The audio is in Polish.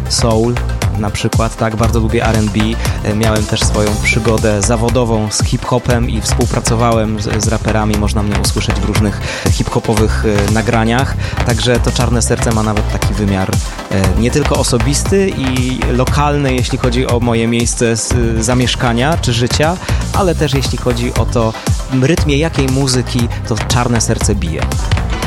soul na przykład, tak, bardzo lubię R&B. Miałem też swoją przygodę zawodową z hip-hopem i współpracowałem z raperami, można mnie usłyszeć w różnych hip-hopowych nagraniach, także to Czarne Serce ma nawet taki wymiar nie tylko osobisty i lokalny, jeśli chodzi o moje miejsce zamieszkania czy życia, ale też jeśli chodzi o to, w rytmie jakiej muzyki to Czarne Serce bije.